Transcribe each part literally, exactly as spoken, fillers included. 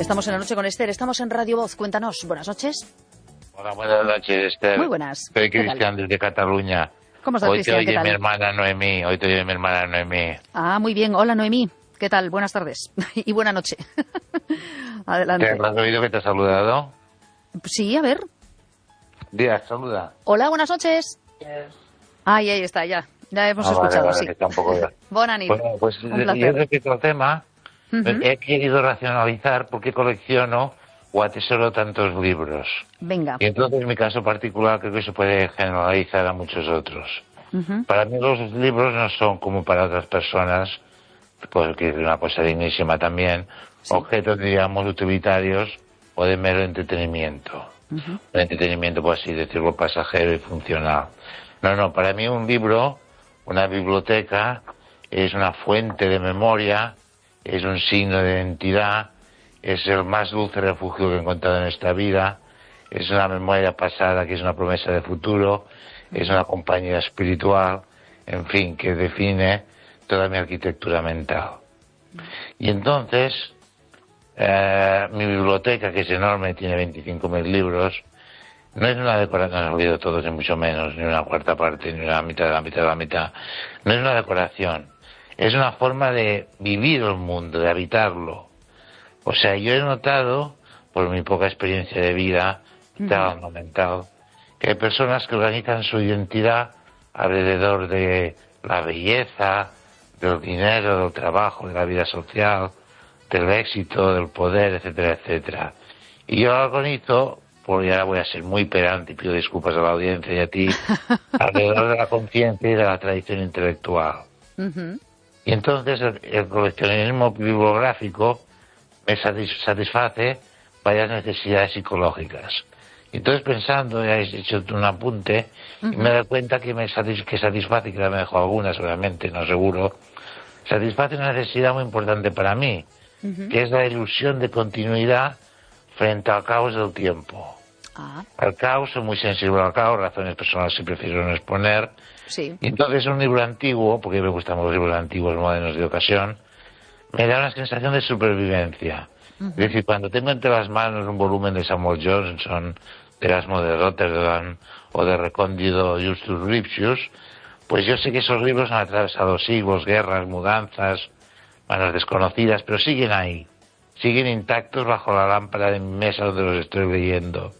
Estamos en La Noche con Esther, estamos en Radio Voz. Cuéntanos, buenas noches. Hola, buenas noches, Esther. Muy buenas. Soy Cristian desde Cataluña. ¿Cómo estás, Hoy Cristian? te ¿Qué oye tal? mi hermana Noemí, hoy te oye mi hermana Noemí. Ah, muy bien. Hola, Noemí. ¿Qué tal? Buenas tardes y buena noche. Adelante. ¿Te has oído que te ha saludado? Sí, a ver. Díaz, saluda. Hola, buenas noches. Ay, ahí está, ya. Ya hemos Ah, escuchado, vale, vale, sí. que está un poco... Buena nit. Bueno, pues Un yo placer. respecto al tema, Ujú. he querido racionalizar por qué colecciono o atesoro tantos libros. Venga. Y entonces, en mi caso particular, creo que se puede generalizar a muchos otros. Ujú. Para mí los libros no son como para otras personas, porque es una cosa dignísima también, Sí. objetos, digamos, utilitarios o de mero entretenimiento. Ujú. Un entretenimiento, por así decirlo, pasajero y funcional. No, no, para mí un libro, una biblioteca, es una fuente de memoria, es un signo de identidad, es el más dulce refugio que he encontrado en esta vida, es una memoria pasada que es una promesa de futuro, es una compañía espiritual, en fin, que define toda mi arquitectura mental. Y entonces, eh, mi biblioteca, que es enorme, tiene veinticinco mil libros, no es una decoración, no he leído todos ni mucho menos, ni una cuarta parte, ni una mitad de la mitad de la mitad, no es una decoración, es una forma de vivir el mundo, de habitarlo. O sea, yo he notado, por mi poca experiencia de vida, vital, no mental, que hay personas que organizan su identidad alrededor de la belleza, del dinero, del trabajo, de la vida social, del éxito, del poder, etcétera, etcétera. Y yo lo organizo, porque ahora voy a ser muy pedante y pido disculpas a la audiencia y a ti, alrededor de la conciencia y de la tradición intelectual. Ujú. Y entonces el, el coleccionismo bibliográfico me satis- satisface varias necesidades psicológicas. Y entonces pensando, ya he hecho un apunte, y me doy cuenta que me satis- que satisface, que ya me dejo algunas seguramente, no seguro, satisface una necesidad muy importante para mí, que es la ilusión de continuidad frente al caos del tiempo. Ah, Al caos, soy muy sensible al caos, razones personales que prefiero no exponer. sí. Y entonces un libro antiguo, porque me gustan los libros antiguos, modernos de ocasión, me da una sensación de supervivencia. Es decir, cuando tengo entre las manos un volumen de Samuel Johnson, de Erasmo de Rotterdam o de Recóndito Justus Lipsius, pues yo sé que esos libros han atravesado siglos, guerras, mudanzas, manos desconocidas, pero siguen ahí, siguen intactos bajo la lámpara de mi mesa donde los estoy leyendo.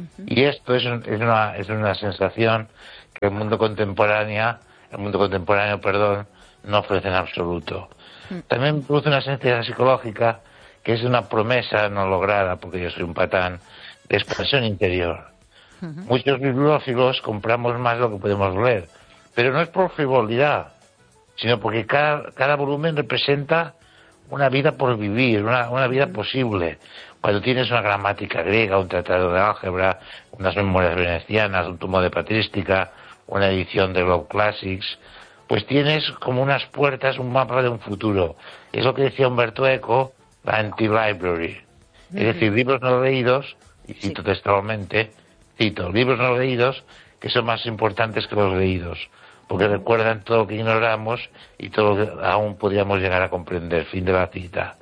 Y esto es, un- es, una, es una sensación que el mundo contemporáneo, el mundo contemporáneo, perdón, no ofrece en absoluto. También me produce una sensación psicológica que es una promesa no lograda, porque yo soy un patán, de expansión interior. Muchos bibliófilos compramos más de lo que podemos leer, pero no es por frivolidad, sino porque cada, cada volumen representa una vida por vivir, una, una vida posible. Cuando tienes una gramática griega, un tratado de álgebra, unas memorias venecianas, un tomo de patrística, una edición de Globe Classics, pues tienes como unas puertas, un mapa de un futuro. Es lo que decía Umberto Eco, la anti-library. Es decir, libros no leídos, y cito textualmente, cito, libros no leídos que son más importantes que los leídos, porque recuerdan todo lo que ignoramos y todo lo que aún podríamos llegar a comprender. Fin de la cita.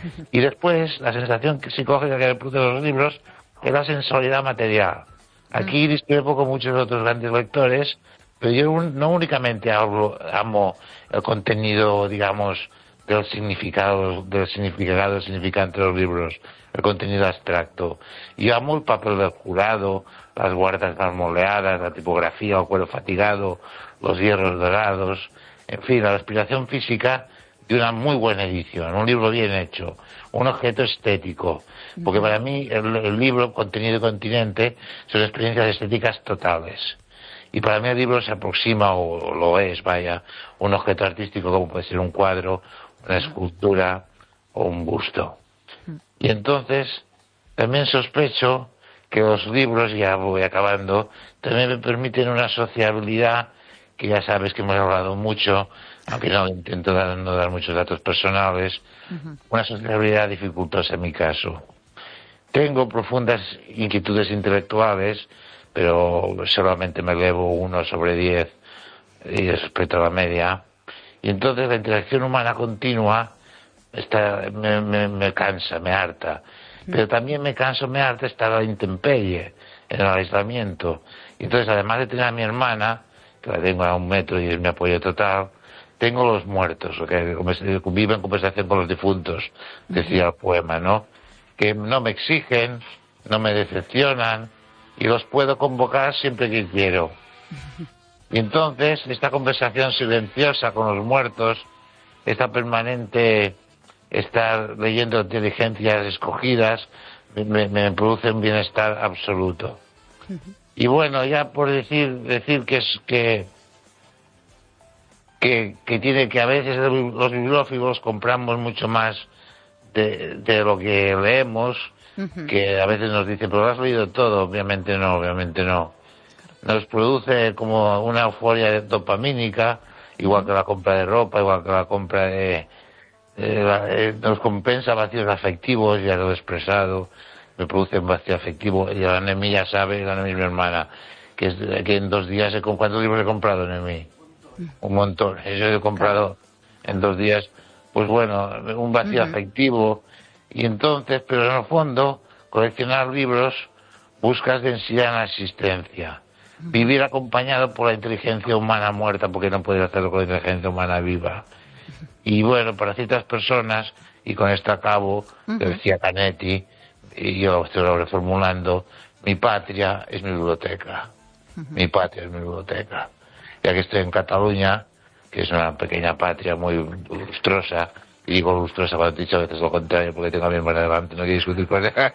Y después, la sensación psicológica que me producen los libros es la sensualidad material. Aquí discrepo con muchos otros grandes lectores, pero yo un- no únicamente hablo, amo el contenido, digamos, del significado, del significado, del significante de los libros, el contenido abstracto. Yo amo el papel del jurado, las guardas marmoleadas, la tipografía, el cuero fatigado, los hierros dorados, en fin, la respiración física de una muy buena edición, un libro bien hecho, un objeto estético, porque para mí el, el libro, contenido y continente, son experiencias estéticas totales. Y para mí el libro se aproxima, o lo es, vaya, un objeto artístico como puede ser un cuadro, una escultura o un busto. Y entonces, también sospecho que los libros, ya voy acabando, también me permiten una sociabilidad, que ya sabes que hemos hablado mucho, aunque no intento dar, no dar muchos datos personales, una sociabilidad dificultosa en mi caso. Tengo profundas inquietudes intelectuales, pero solamente me elevo uno sobre diez y respecto a la media. Y entonces la interacción humana continua está, me, me, me cansa, me harta. pero también me canso, me harta estar a la intemperie, en el aislamiento. Y entonces, además de tener a mi hermana, que la tengo a un metro y es mi apoyo total, tengo los muertos, que vivo en conversación con los difuntos, decía el poema, ¿no? Que no me exigen, no me decepcionan, y los puedo convocar siempre que quiero. Y entonces, esta conversación silenciosa con los muertos, esta permanente estar leyendo inteligencias escogidas, me, me produce un bienestar absoluto. Y bueno, ya por decir decir que es que que, que tiene que a veces los bibliófilos compramos mucho más de, de lo que leemos, uh-huh. que a veces nos dicen, pero lo has leído todo. Obviamente no, obviamente no. Nos produce como una euforia dopamínica, igual que la compra de ropa, igual que la compra de... Eh, la, eh, nos compensa vacíos afectivos, ya lo he expresado, me produce un vacío afectivo, y la Noemí ya sabe, la Noemí es mi hermana, que, es, que en dos días, he, ¿cuántos libros he comprado, Noemí? Un montón. Yo he comprado en dos días, pues bueno, un vacío uh-huh. afectivo, y entonces, pero en el fondo, coleccionar libros buscas densidad en la existencia. Uh-huh. Vivir acompañado por la inteligencia humana muerta, porque no puedes hacerlo con la inteligencia humana viva. Uh-huh. Y bueno, para ciertas personas, y con esto acabo, uh-huh. que decía Canetti, y yo lo estoy reformulando, mi patria es mi biblioteca. Uh-huh. Mi patria es mi biblioteca. Ya que estoy en Cataluña, que es una pequeña patria muy lustrosa, y digo lustrosa cuando te he dicho a veces lo contrario, porque tengo a mi hermana delante, no quiero discutir con ella.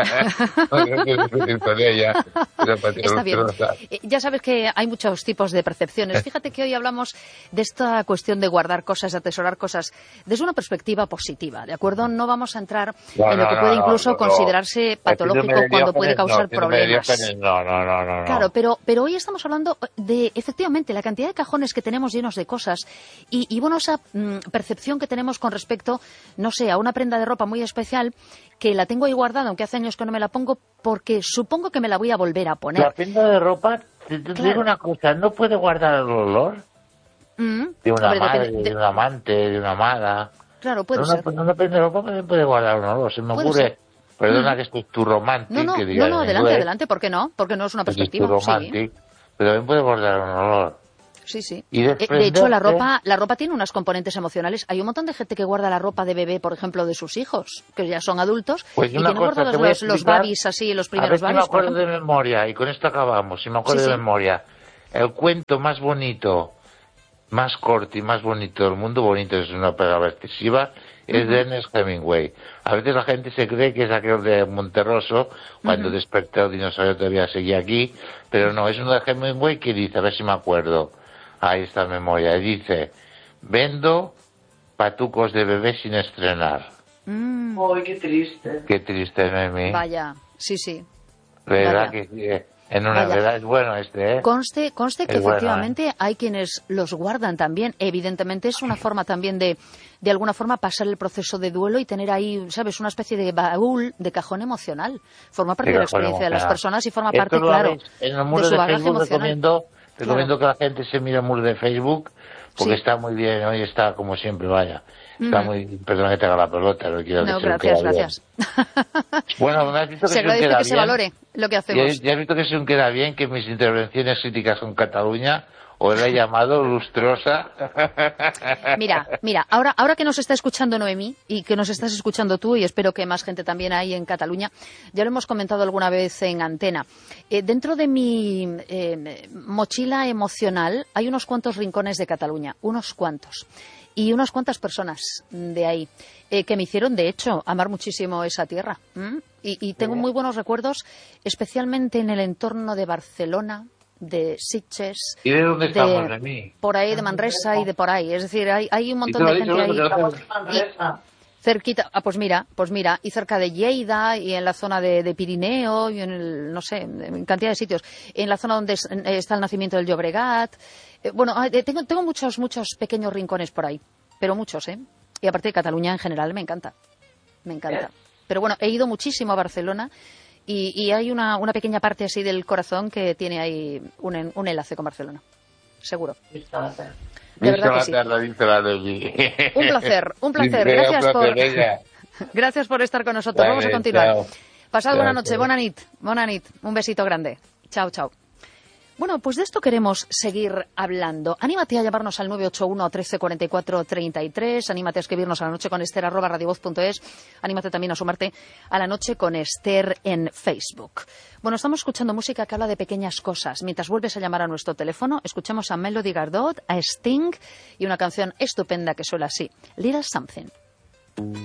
No quiero discutir con ella. Está bien. Ya sabes que hay muchos tipos de percepciones. Fíjate que hoy hablamos de esta cuestión de guardar cosas, de atesorar cosas, desde una perspectiva positiva, ¿de acuerdo? No vamos a entrar no, en lo que no, puede no, incluso no, considerarse no. Patológico cuando puede causar no, problemas. No, no, no, no, no. Claro, pero, pero hoy estamos hablando de, efectivamente, la cantidad de cajones que tenemos llenos de cosas y, y bueno, esa mmm, percepción que tenemos con respecto respecto, no sé, a una prenda de ropa muy especial que la tengo ahí guardada, aunque hace años que no me la pongo, porque supongo que me la voy a volver a poner. La prenda de ropa, te, te claro. digo una cosa, ¿no puede guardar el olor? Mm, de una hombre, madre, de, de, de un amante, de una amada. Claro, puede pero ser. Una, una prenda de ropa también puede guardar un olor, se me ocurre... Ser. Perdona mm. que esto es tu romántico. No, no, que no, no adelante, adelante, ¿por qué no? Porque no es una perspectiva, es sí. Pero también puede guardar un olor. Sí, sí. Y de hecho, la ropa la ropa tiene unas componentes emocionales. Hay un montón de gente que guarda la ropa de bebé, por ejemplo, de sus hijos, que ya son adultos, pues y tienen guardados los, los babis así, los primeros babis. A ver si me acuerdo de memoria, y con esto acabamos, si me acuerdo sí, de sí. memoria. El cuento más bonito, más corto y más bonito del mundo, bonito es una palabra excesiva, es uh-huh. de Ernest Hemingway. A veces la gente se cree que es aquel de Monterroso, cuando uh-huh. desperté el dinosaurio todavía seguía aquí, pero no, es uno de Hemingway que dice, a ver si me acuerdo, ahí está la memoria, dice, vendo patucos de bebé sin estrenar. Mm. ¡Ay, qué triste! Qué triste, Memi. Vaya, sí, sí. ¿Verdad que sí? En una Vaya. verdad es bueno este, ¿eh? Conste, conste que es efectivamente bueno, ¿eh? hay quienes los guardan también. Evidentemente es una forma también de, de alguna forma, pasar el proceso de duelo y tener ahí, ¿sabes?, una especie de baúl, de cajón emocional. Forma parte de, de la experiencia emocional. de las personas y forma Esto parte, claro, en el muro de su de bagaje Facebook emocional. Recomiendo, recomiendo claro. que la gente se mire el muro de Facebook, porque sí. está muy bien, hoy está como siempre, vaya. Está mm. muy... Perdona que te haga la pelota, no quiero No, que gracias, gracias. Bueno, me has visto que se agradece queda que bien. se valore lo que hacemos. Ya, ya has visto que se un queda bien que mis intervenciones críticas con Cataluña o la he llamado lustrosa. Mira, mira, ahora, ahora que nos está escuchando Noemí y que nos estás escuchando tú, y espero que más gente también hay en Cataluña, ya lo hemos comentado alguna vez en antena. Eh, dentro de mi eh, mochila emocional hay unos cuantos rincones de Cataluña, unos cuantos. Y unas cuantas personas de ahí eh, que me hicieron, de hecho, amar muchísimo esa tierra. ¿Mm? Y, y tengo muy buenos recuerdos, especialmente en el entorno de Barcelona, de Sitges. ¿Y de dónde estamos, de mí? Por ahí, de Manresa y de por ahí. Es decir, hay, hay un montón de gente ahí. Y, cerquita, ah, pues mira, pues mira, y cerca de Lleida y en la zona de, de Pirineo y en el, no sé, en cantidad de sitios. En la zona donde es, está el nacimiento del Llobregat. Eh, bueno, tengo, tengo muchos, muchos pequeños rincones por ahí, pero muchos, ¿eh? Y aparte de Cataluña en general, me encanta, me encanta. Pero bueno, he ido muchísimo a Barcelona y, y hay una, una pequeña parte así del corazón que tiene ahí un, un enlace con Barcelona, seguro. De verdad que sí. Un placer, un placer. Gracias por, Gracias por estar con nosotros. Vale, vamos a continuar. Chao. Pasad Chao, buena noche, chao. buena nit, buena nit. Un besito grande. Chao, chao. Bueno, pues de esto queremos seguir hablando. Anímate a llamarnos al nueve ocho uno, trece, cuarenta y cuatro, treinta y tres. Anímate a escribirnos a la noche con Esther arroba radiovoz punto es. Anímate también a sumarte a la noche con Esther en Facebook. Bueno, estamos escuchando música que habla de pequeñas cosas. Mientras vuelves a llamar a nuestro teléfono, escuchamos a Melody Gardot, a Sting y una canción estupenda que suena así, Little Something.